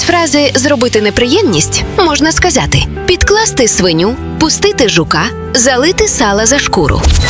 фрази «зробити неприємність» можна сказати: підкласти свиню, пустити жука, залити сала за шкуру.